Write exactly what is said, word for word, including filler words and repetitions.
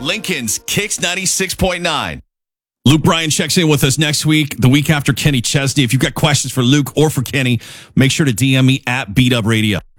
Lincoln's Kicks ninety-six point nine. Luke Bryan checks in with us next week, the week after Kenny Chesney. If you've got questions for Luke or for Kenny, make sure to D M me at Beat Up Radio.